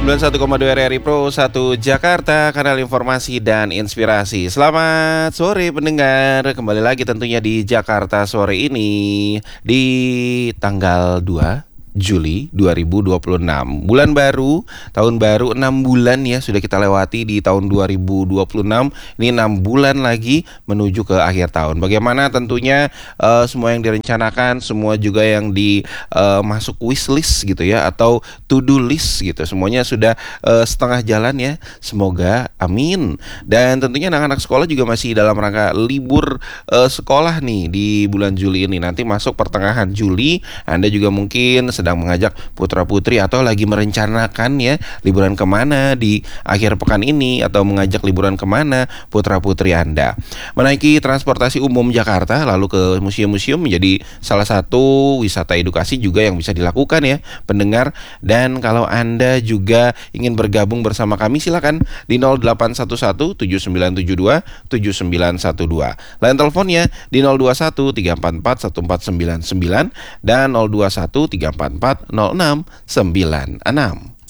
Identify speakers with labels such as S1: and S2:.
S1: 91,2 RRI Pro 1 Jakarta, kanal informasi dan inspirasi. Selamat sore pendengar, kembali lagi tentunya di Jakarta sore ini di tanggal 2 Juli 2026. Bulan baru, tahun baru, 6 bulan ya sudah kita lewati di tahun 2026. Ini 6 bulan lagi menuju ke akhir tahun. Bagaimana tentunya semua yang direncanakan, semua juga yang masuk wishlist gitu ya, atau to do list gitu. Semuanya sudah setengah jalan ya. Semoga amin. Dan tentunya anak-anak sekolah juga masih dalam rangka libur sekolah nih di bulan Juli ini. Nanti masuk pertengahan Juli, Anda juga mungkin sedang mengajak putra-putri atau lagi merencanakan ya liburan kemana di akhir pekan ini, atau mengajak liburan kemana putra-putri Anda. Menaiki transportasi umum Jakarta lalu ke museum-museum menjadi salah satu wisata edukasi juga yang bisa dilakukan ya pendengar. Dan kalau Anda juga ingin bergabung bersama kami, silakan di 0811 7972 7912. Line teleponnya di 021 344 1499 dan 021 344 0696.